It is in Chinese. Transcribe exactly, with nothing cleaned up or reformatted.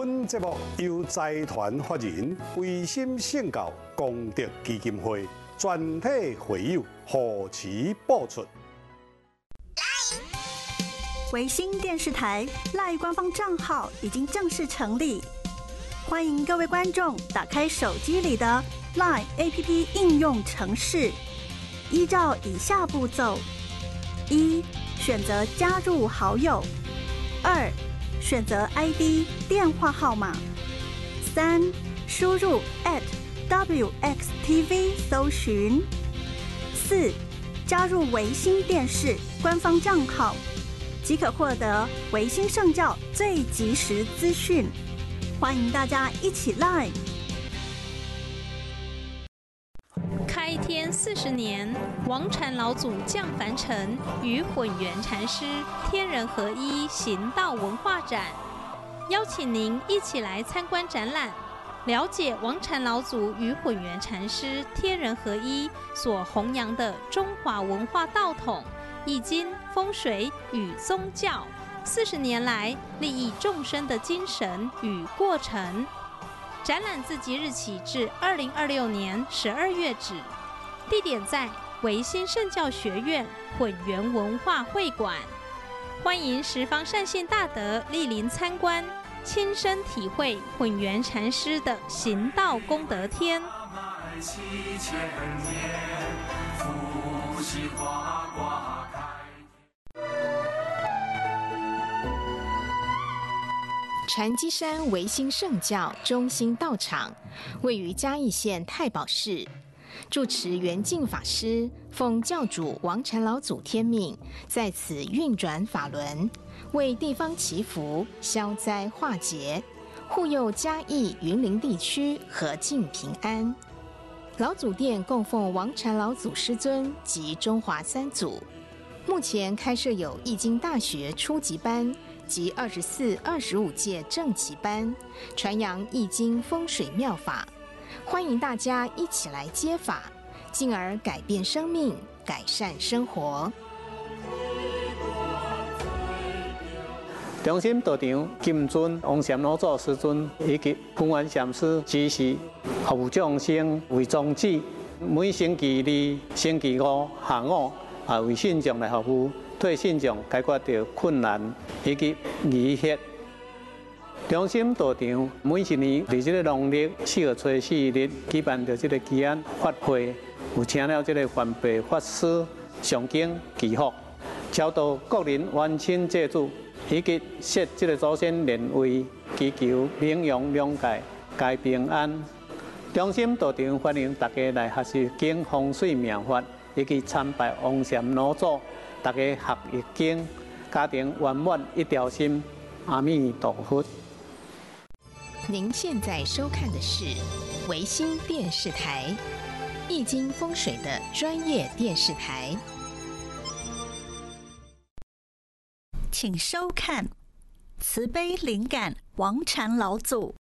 本节目由财团法人维心圣教功德基金会全体会友护持播出。 维新电视台赖官方账号已经正式成立，欢迎各位观众打开手机里的 LINE A P P 应用程式，依照以下步骤：一、选择加入好友；二、选择 I D 电话号码；三、输入 at W X T V 搜寻；四、加入维新电视官方账号，即可获得维新圣教最及时资讯。欢迎大家一起来！ 开天四十年，王禅老祖降凡尘，与混元禅师天人合一行道文化展，邀请您一起来参观展览，了解王禅老祖与混元禅师天人合一所弘扬的中华文化道统、易经、风水与宗教四十年来利益众生的精神与过程。展览自即日起至二零二六年十二月止，地点在维新圣教学院混元文化会馆。欢迎十方善信大德莅临参观，亲身体会混元禅师的行道功德天。 禅机山维新圣教中心道场位于嘉义县太保市，住持圆净法师奉教主王禅老祖天命，在此运转法轮，为地方祈福、消灾化解，护佑嘉义、云林地区和静平安。老祖殿供奉王禅老祖师尊及中华三祖，目前开设有易经大学初级班及二十四、二十五届正级班，传扬易经风水妙法，欢迎大家一起来接法，进而改变生命，改善生活。 中心道场金尊王禅老祖师尊以及弘元禅师指示，服务众生为宗旨。每星期二、星期五下午啊，为信众来服务。对信众解决到困难以及疑惑。中心道场每一年在这个农历四月初四日举办着这个祈安法会，有请了这个环备法师上经祈福，超度国人冤亲债主，以及设这个祖先灵位，祈求名扬两界，皆平安。中心道场欢迎大家来学习经风水妙法，以及参拜王禅老祖。大家学易经，家庭圆满一条心。阿弥陀佛。 您现在收看的是维新电视台，易经风水的专业电视台。 请收看慈悲灵感王禅老祖。